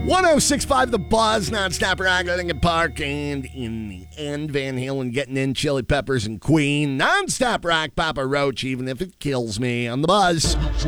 106.5 The Buzz, nonstop rock, Lincoln Park, and in the end, Van Halen getting in Chili Peppers and Queen. Nonstop rock, Papa Roach, even if it kills me on The Buzz.